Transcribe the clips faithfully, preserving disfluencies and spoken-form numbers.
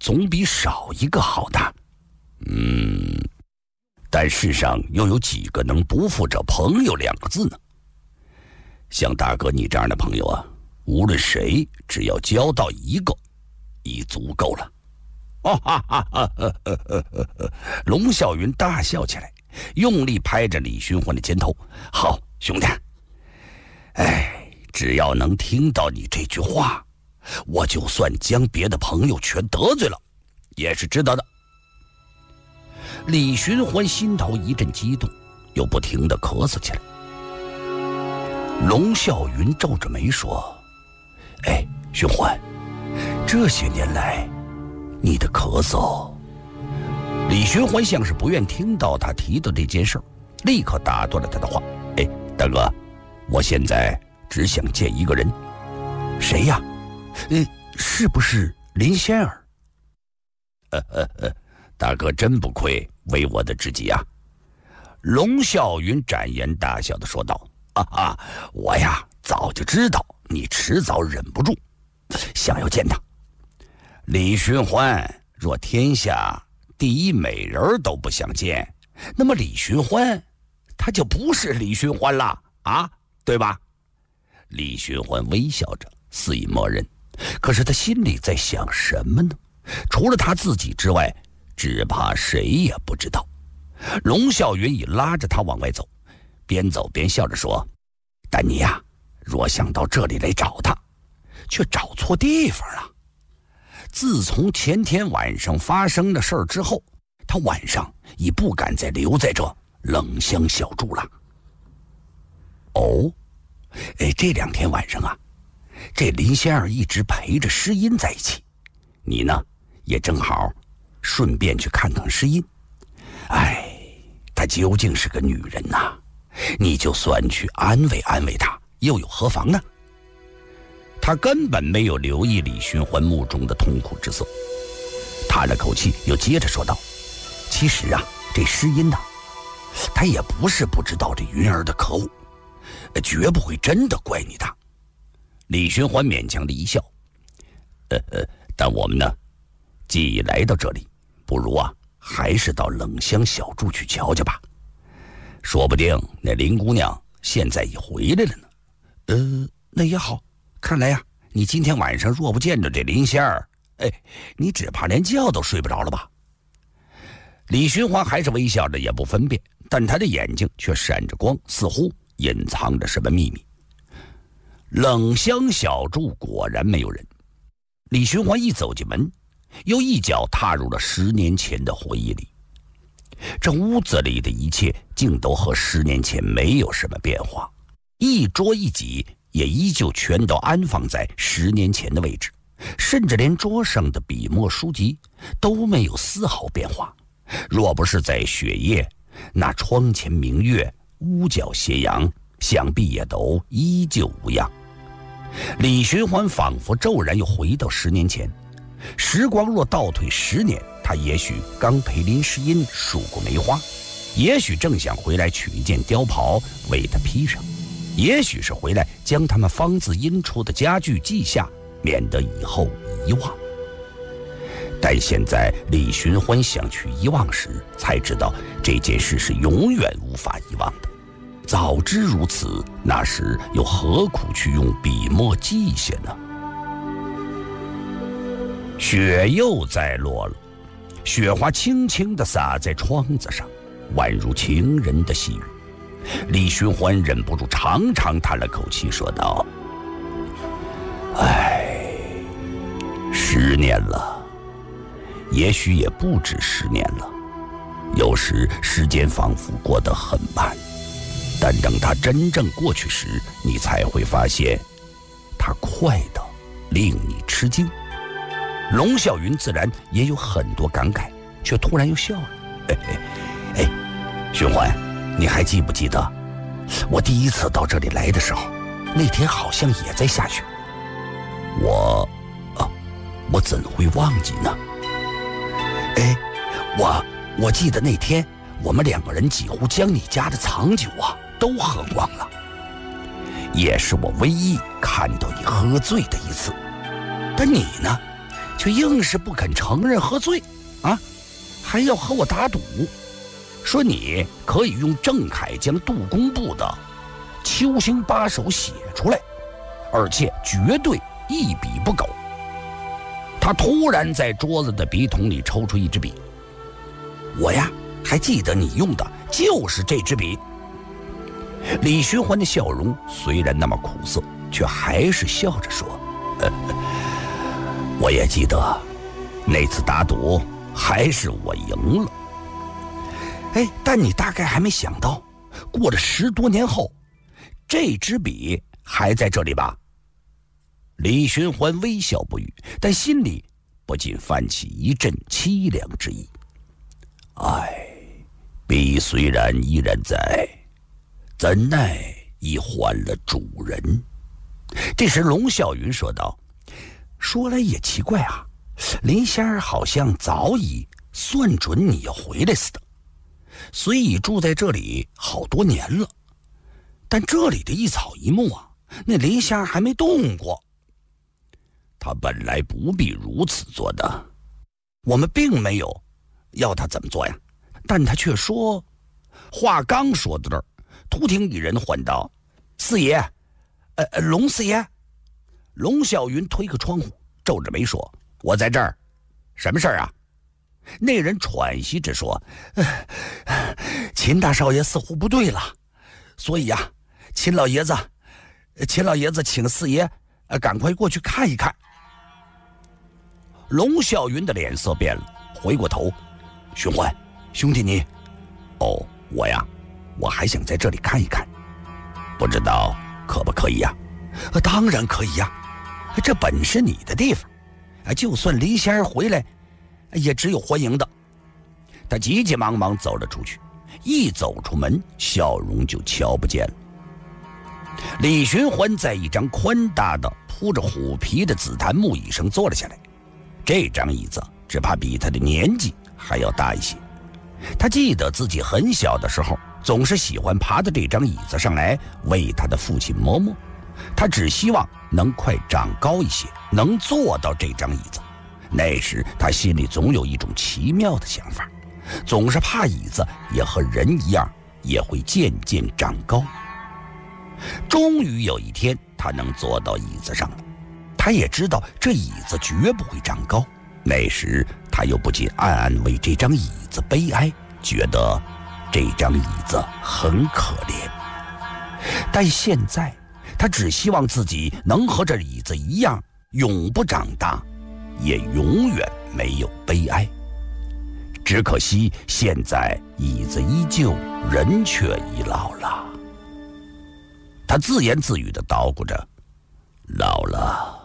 总比少一个好的。嗯，但世上又有几个能不负这朋友两个字呢？像大哥你这样的朋友啊，无论谁只要交到一个，已足够了。哦哈哈哈哈哈哈！龙啸云大笑起来，用力拍着李寻欢的肩头：“好兄弟，哎，只要能听到你这句话，我就算将别的朋友全得罪了，也是值得的。”李寻欢心头一阵激动，又不停地咳嗽起来。龙啸云皱着眉说：“哎，寻欢，这些年来你的咳嗽……”李寻欢像是不愿听到他提的这件事，立刻打断了他的话：“哎，大哥，我现在只想见一个人。”“谁呀？呃，是不是林仙儿？”“呃呃呃，大哥真不愧为我的知己啊！”龙啸云展颜大笑地说道：“哈哈，我呀早就知道你迟早忍不住想要见他。李寻欢若天下第一美人都不想见，那么李寻欢他就不是李寻欢了啊，对吧？”李寻欢微笑着，似以默认。可是他心里在想什么呢？除了他自己之外，只怕谁也不知道。龙啸云已拉着他往外走，边走边笑着说：“但你呀，若想到这里来找他，却找错地方了。自从前天晚上发生的事儿之后，他晚上已不敢再留在这冷香小筑了。”“哦，哎，这两天晚上啊，这林仙儿一直陪着诗音在一起，你呢，也正好顺便去看看诗音。哎，她究竟是个女人呐、啊，你就算去安慰安慰她，又有何妨呢？”他根本没有留意李寻欢目中的痛苦之色，叹了口气，又接着说道：“其实啊，这诗音呐、啊，她也不是不知道这云儿的可恶，绝不会真的怪你的。”李寻欢勉强的一笑：“呃呃，但我们呢，既已来到这里，不如啊，还是到冷香小筑去瞧瞧吧。说不定那林姑娘现在已回来了呢。”“呃，那也好。看来呀、啊，你今天晚上若不见着这林仙儿，哎，你只怕连觉都睡不着了吧？”李寻欢还是微笑着，也不分辨，但他的眼睛却闪着光，似乎隐藏着什么秘密。冷香小筑果然没有人。李寻欢一走进门，又一脚踏入了十年前的回忆里。这屋子里的一切竟都和十年前没有什么变化，一桌一几也依旧全都安放在十年前的位置，甚至连桌上的笔墨书籍都没有丝毫变化。若不是在雪夜，那窗前明月，屋角斜阳，想必也都依旧无恙。李寻欢仿佛骤然又回到十年前，时光若倒退十年，他也许刚陪林诗音数过梅花，也许正想回来取一件貂袍为她披上，也许是回来将他们方自阴出的家具记下，免得以后遗忘。但现在李寻欢想去遗忘时，才知道这件事是永远无法遗忘的。早知如此，那时又何苦去用笔墨记下呢？雪又在落了，雪花轻轻地洒在窗子上，宛如情人的细语。李寻欢忍不住长长叹了口气，说道：“唉，十年了，也许也不止十年了。有时时间仿佛过得很慢，但等它真正过去时，你才会发现，它快得令你吃惊。”龙啸云自然也有很多感慨，却突然又笑了。哎哎哎，寻欢，你还记不记得我第一次到这里来的时候，那天好像也在下雪？我啊，我怎会忘记呢？哎，我我记得那天我们两个人几乎将你家的藏酒啊都喝光了，也是我唯一看到你喝醉的一次。但你呢， 却硬是不肯承认喝醉啊，还要和我打赌，说你可以用郑恺将杜工部的秋兴八首写出来，而且绝对一笔不苟。他突然在桌子的笔筒里抽出一支笔，我呀还记得你用的就是这支笔。李寻欢的笑容虽然那么苦涩，却还是笑着说，呃我也记得那次打赌还是我赢了。哎，但你大概还没想到，过了十多年后，这支笔还在这里吧？李寻欢微笑不语，但心里不禁泛起一阵凄凉之意。唉，笔虽然依然在，怎奈已换了主人。这时龙啸云说道，说来也奇怪啊，林仙儿好像早已算准你要回来似的，虽已住在这里好多年了，但这里的一草一木啊，那林仙儿还没动过。他本来不必如此做的，我们并没有要他怎么做呀，但他却说，话刚说到这儿，突听一人唤道，四爷，呃，龙四爷。龙啸云推个窗户，皱着眉说，我在这儿，什么事儿啊？那人喘息着说，呃、秦大少爷似乎不对了，所以呀、啊，秦老爷子秦老爷子请四爷、呃、赶快过去看一看。龙啸云的脸色变了，回过头，寻欢兄弟你，哦，我呀我还想在这里看一看，不知道可不可以呀？呃、当然可以呀，这本是你的地方，就算林仙儿回来也只有欢迎的。他急急忙忙走了出去，一走出门，笑容就瞧不见了。李寻欢在一张宽大的铺着虎皮的紫檀木椅上坐了下来，这张椅子只怕比他的年纪还要大一些。他记得自己很小的时候，总是喜欢爬到这张椅子上来为他的父亲磨墨，他只希望能快长高一些，能坐到这张椅子。那时他心里总有一种奇妙的想法，总是怕椅子也和人一样，也会渐渐长高。终于有一天，他能坐到椅子上了。他也知道这椅子绝不会长高，那时他又不禁暗暗为这张椅子悲哀，觉得这张椅子很可怜。但现在他只希望自己能和这椅子一样，永不长大，也永远没有悲哀。只可惜现在椅子依旧，人却已老了。他自言自语地捣鼓着，老了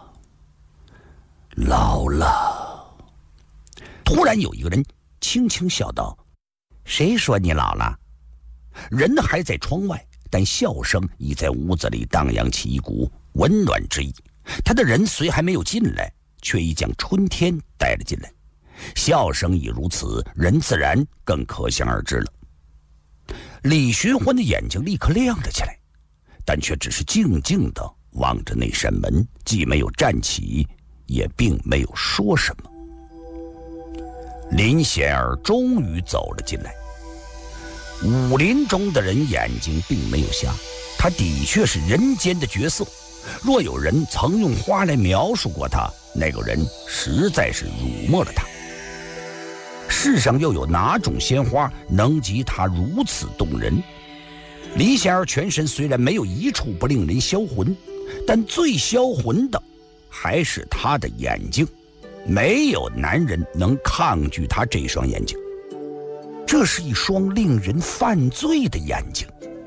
老了。突然有一个人轻轻笑道，谁说你老了？人还在窗外，但笑声已在屋子里荡漾起一股温暖之意。他的人虽还没有进来，却已将春天带了进来。笑声已如此，人自然更可想而知了。李寻欢的眼睛立刻亮了起来，但却只是静静地望着那扇门，既没有站起，也并没有说什么。林仙儿终于走了进来。武林中的人眼睛并没有瞎，他的确是人间的角色。若有人曾用花来描述过他，那个人实在是辱没了他。世上又有哪种鲜花能及他如此动人？林仙儿全身虽然没有一处不令人销魂，但最销魂的还是他的眼睛。没有男人能抗拒他这双眼睛，这是一双令人犯罪的眼睛。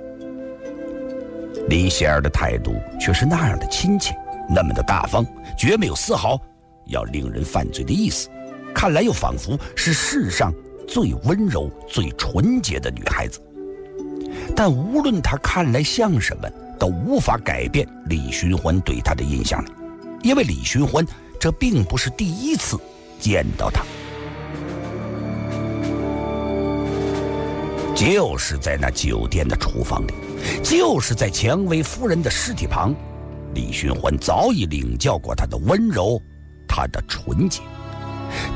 林仙儿的态度却是那样的亲切，那么的大方，绝没有丝毫要令人犯罪的意思。看来又仿佛是世上最温柔最纯洁的女孩子。但无论她看来像什么，都无法改变李寻欢对她的印象了，因为李寻欢这并不是第一次见到她。就是在那酒店的厨房里，就是在蔷薇夫人的尸体旁，李寻欢早已领教过她的温柔，她的纯洁。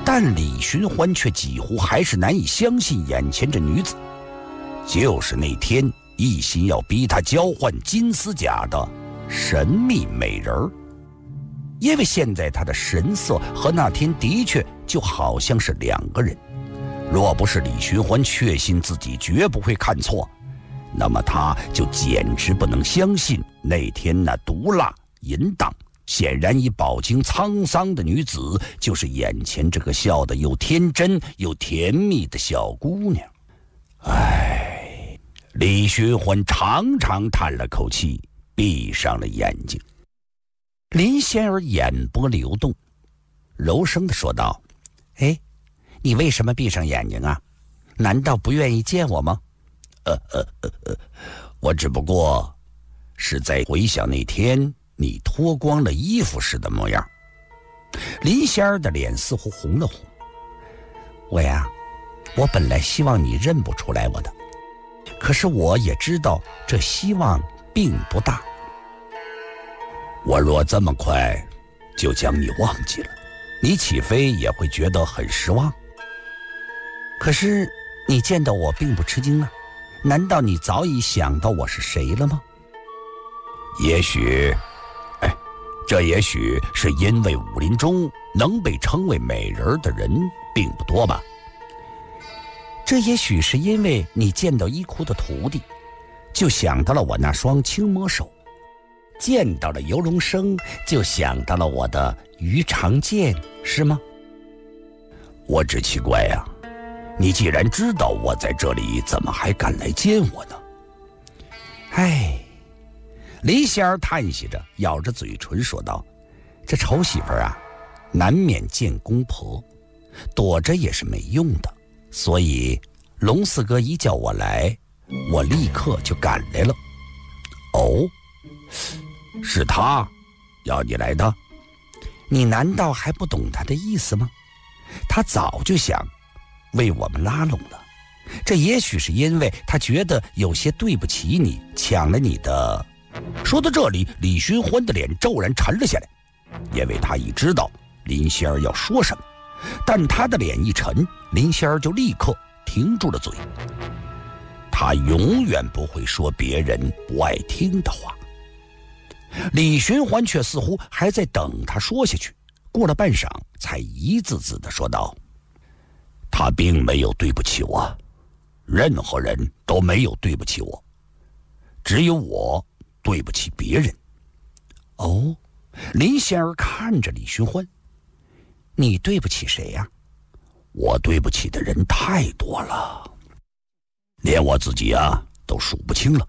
但李寻欢却几乎还是难以相信眼前这女子就是那天一心要逼他交换金丝甲的神秘美人儿。因为现在他的神色和那天的确就好像是两个人，若不是李寻欢确信自己绝不会看错，那么他就简直不能相信那天那毒辣淫荡显然已饱经沧桑的女子就是眼前这个笑得又天真又甜蜜的小姑娘。唉，李寻欢长长叹了口气，闭上了眼睛。林仙儿眼波流动，柔声地说道：哎，你为什么闭上眼睛啊？难道不愿意见我吗？呃呃呃呃，我只不过是在回想那天你脱光了衣服时的模样。林仙儿的脸似乎红了红。我呀，我本来希望你认不出来我的，可是我也知道这希望并不大。我若这么快就将你忘记了，你岂非也会觉得很失望？可是你见到我并不吃惊啊，难道你早已想到我是谁了吗？也许，哎，这也许是因为武林中能被称为美人的人并不多吧。这也许是因为你见到一窟的徒弟，就想到了我那双青魔手，见到了游龙生，就想到了我的鱼肠剑，是吗？我只奇怪呀、啊，你既然知道我在这里，怎么还敢来见我呢？唉，李仙儿叹息着，咬着嘴唇说道：这丑媳妇啊，难免见公婆，躲着也是没用的，所以龙四哥一叫我来，我立刻就赶来了。哦，是他要你来的？你难道还不懂他的意思吗？他早就想为我们拉拢了，这也许是因为他觉得有些对不起你，抢了你的。说到这里，李寻欢的脸骤然沉了下来，因为他已知道林仙儿要说什么，但他的脸一沉，林仙儿就立刻停住了嘴。他永远不会说别人不爱听的话。李寻欢却似乎还在等他说下去，过了半晌才一字字地说道：他并没有对不起我，任何人都没有对不起我，只有我对不起别人。哦，林仙儿看着李寻欢，你对不起谁呀、啊？我对不起的人太多了，连我自己啊都数不清了。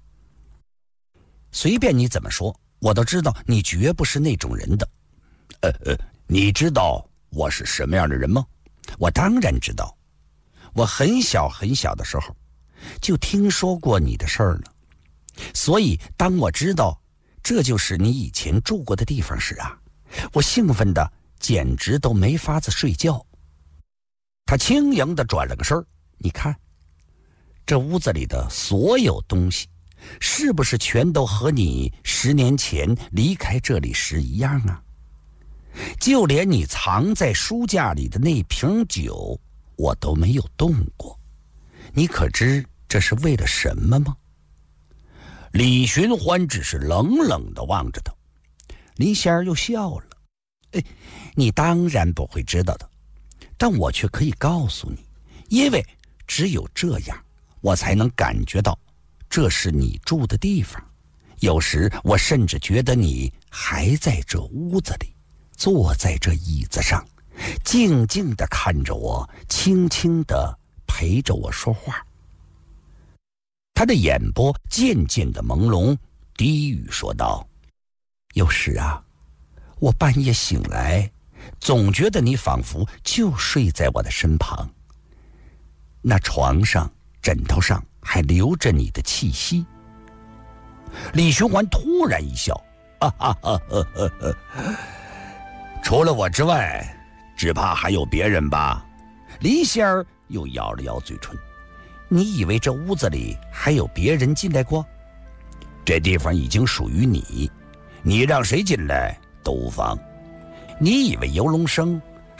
随便你怎么说，我都知道你绝不是那种人的。呃呃，你知道我是什么样的人吗？我当然知道，我很小很小的时候就听说过你的事儿了，所以当我知道这就是你以前住过的地方时啊，我兴奋的简直都没法子睡觉。他轻盈地转了个身儿，你看这屋子里的所有东西是不是全都和你十年前离开这里时一样啊？就连你藏在书架里的那瓶酒我都没有动过，你可知这是为了什么吗？李寻欢只是冷冷地望着他。林仙儿又笑了，哎，你当然不会知道的，但我却可以告诉你，因为只有这样我才能感觉到这是你住的地方。有时我甚至觉得你还在这屋子里，坐在这椅子上，静静地看着我，轻轻地陪着我说话。他的眼波渐渐的朦胧，低语说道：有时啊，我半夜醒来，总觉得你仿佛就睡在我的身旁，那床上枕头上还留着你的气息。李寻欢突然一笑，哈哈哈哈哈哈，除了我之外，只怕还有别人吧？林仙儿又咬了咬嘴唇，你以为这屋子里还有别人进来过？这地方已经属于你，你让谁进来都无妨。你以为游龙生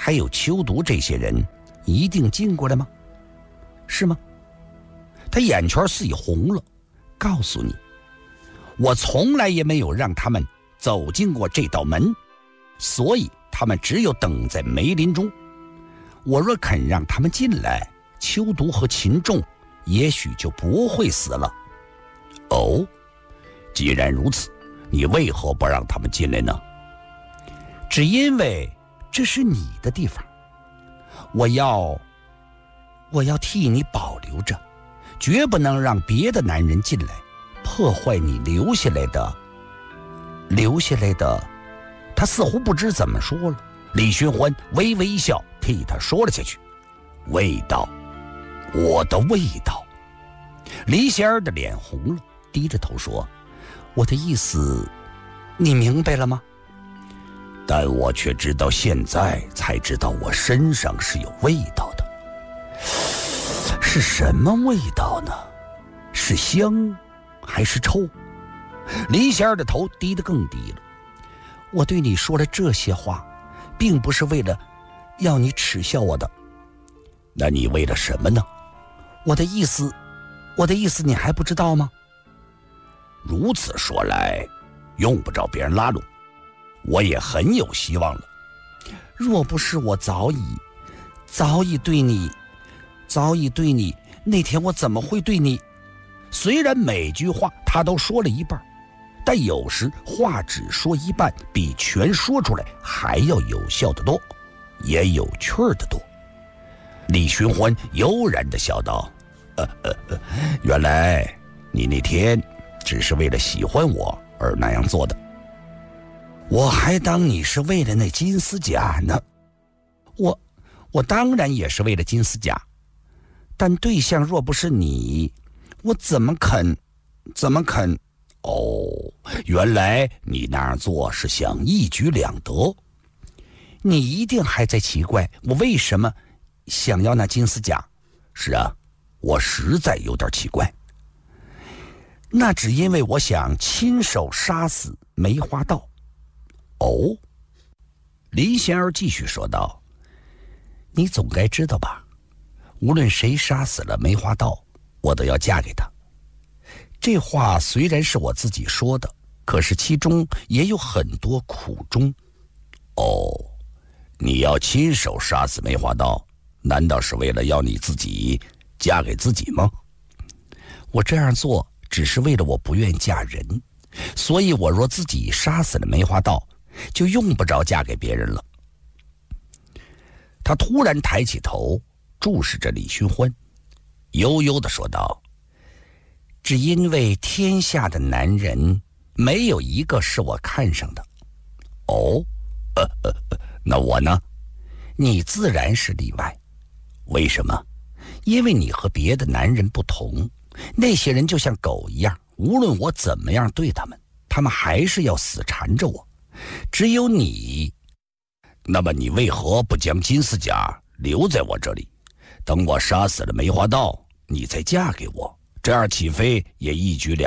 还有秋毒这些人一定进过来吗？是吗？他眼圈似已红了，告诉你，我从来也没有让他们走进过这道门，所以他们只有等在梅林中。我若肯让他们进来，秋毒和秦仲也许就不会死了。哦，既然如此，你为何不让他们进来呢？只因为这是你的地方，我要我要替你保留着，绝不能让别的男人进来，破坏你留下来的留下来的。他似乎不知怎么说了，李寻欢微微一笑，替他说了下去。味道，我的味道。李仙儿的脸红了，低着头说，我的意思你明白了吗？但我却直到现在才知道我身上是有味道的。是什么味道呢？是香还是臭？李仙儿的头低得更低了。我对你说了这些话，并不是为了要你耻笑我的。那你为了什么呢？我的意思我的意思你还不知道吗？如此说来，用不着别人拉拢，我也很有希望了。若不是我早已早已对你早已对你那天我怎么会对你？虽然每句话他都说了一半，但有时话只说一半比全说出来还要有效得多，也有趣儿得多。李寻欢悠然地笑道，呃呃呃，原来你那天只是为了喜欢我而那样做的。我还当你是为了那金丝甲呢。我我当然也是为了金丝甲，但对象若不是你，我怎么肯怎么肯哦，原来你那样做是想一举两得。你一定还在奇怪我为什么想要那金丝甲。是啊，我实在有点奇怪。那只因为我想亲手杀死梅花道。哦，林仙儿继续说道，你总该知道吧，无论谁杀死了梅花道，我都要嫁给他。这话虽然是我自己说的，可是其中也有很多苦衷。哦，你要亲手杀死梅花道，难道是为了要你自己嫁给自己吗？我这样做只是为了我不愿嫁人，所以我若自己杀死了梅花道，就用不着嫁给别人了。他突然抬起头，注视着李寻欢，悠悠地说道，只因为天下的男人没有一个是我看上的。哦，呃呃呃，那我呢？你自然是例外。为什么？因为你和别的男人不同，那些人就像狗一样，无论我怎么样对他们，他们还是要死缠着我。只有你，那么你为何不将金丝甲留在我这里，等我杀死了梅花道，你再嫁给我，这样岂非也一举两